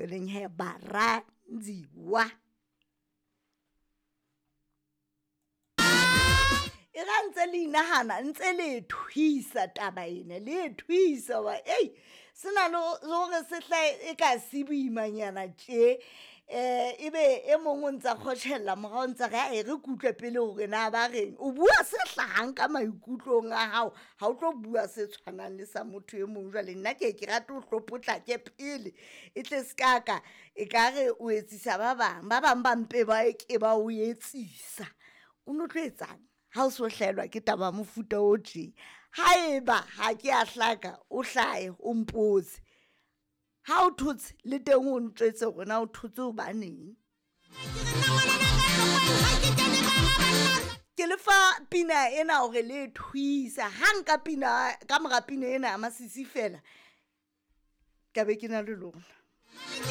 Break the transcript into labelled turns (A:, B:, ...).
A: moqeleng he Baranziwa. E ga ntse le inagana ntse le thuisa taba ena le thuisa wa sena le gore setla e ka se boimanyana tše ebe e mongwe ntse khotshella morao ntse re kutlwe pele gore na ba reng o bua se hlahang ka maikutlong a hao ha o tlo bua se tshwanang le sa motho e mongwe jwale nna ke rate o hlopotla ke pele e tle skaka e ka re o etsisa ba bang ba mpe ba ke ba o etsisa o no tlo etsang ha o so hlaelwa ke taba mofuta o tje haeba ha ke a hlaka o hlae o mpotse ha o thotse le teng o ntwetse gona o thotse o baneng ke lefa pina ena gore le thuisa hang ka pina ka mora pina ena masisi fela ka be ke na le lona